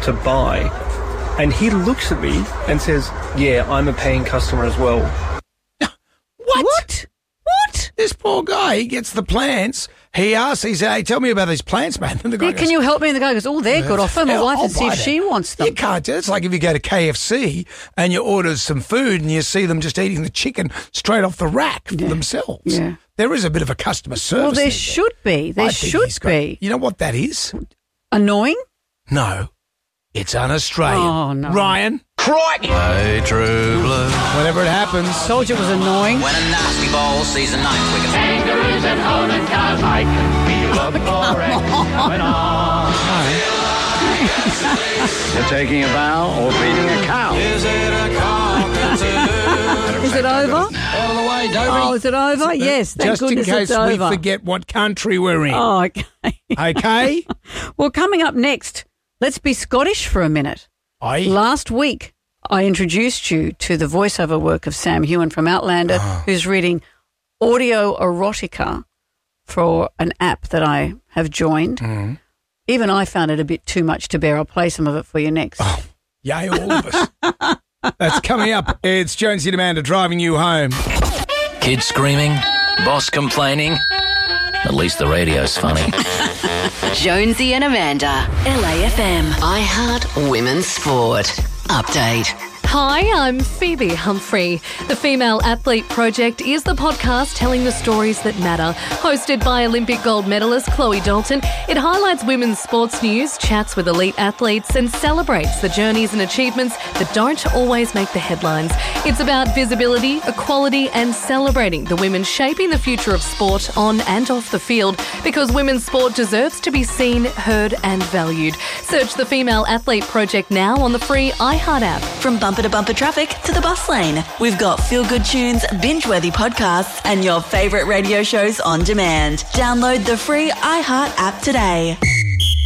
to buy. And he looks at me and says, yeah, I'm a paying customer as well. What? This poor guy, he gets the plants. He asks, he said, hey, tell me about these plants, man. And the guy goes, can you help me? And the guy goes, they're good. I'll phone my wife and see if she wants them. You can't do it. It's like if you go to KFC and you order some food and you see them just eating the chicken straight off the rack for themselves. Yeah. There is a bit of a customer service. Well, there should be. There should be. You know what that is? Annoying? No. It's un-Australian. Oh, no. Ryan. Crikey! Hey, true blue. Whenever it happens. Told you it was annoying. When a nasty ball sees a knife, we can... Kangaroos and Holland cars, I can feel the forex coming on. You're taking a bow or feeding a cow? Is it a cockatoo? Is it over? Out of the way, Dobie. Oh, is it over? Yes, thank Just in goodness case it's we over. forget what country we're in. Oh, okay. Okay? Well, coming up next, let's be Scottish for a minute. Aye. Last week, I introduced you to the voiceover work of Sam Hewen from Outlander, who's reading audio erotica for an app that I have joined. Mm. Even I found it a bit too much to bear. I'll play some of it for you next. Oh, yay, all of us. That's coming up. It's Jonesy and Amanda driving you home. Kids screaming, boss complaining. At least the radio's funny. Jonesy and Amanda, LAFM. iHeart Women's Sport. Update. Hi, I'm Phoebe Humphrey. The Female Athlete Project is the podcast telling the stories that matter. Hosted by Olympic gold medalist Chloe Dalton, it highlights women's sports news, chats with elite athletes, and celebrates the journeys and achievements that don't always make the headlines. It's about visibility, equality, and celebrating the women shaping the future of sport on and off the field, because women's sport deserves to be seen, heard, and valued. Search the Female Athlete Project now on the free iHeart app. From bumper to bumper traffic to the bus lane, we've got feel-good tunes, binge-worthy podcasts, and your favourite radio shows on demand. Download the free iHeart app today.